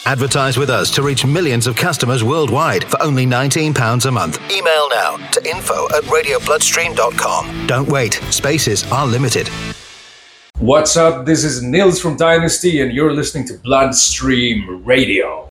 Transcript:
Advertise with us to reach millions of customers worldwide for only £19 a month. Email now to info@radiobloodstream.com. Don't wait. Spaces are limited. What's up? This is Nils from Dynasty, and you're listening to Bloodstream Radio.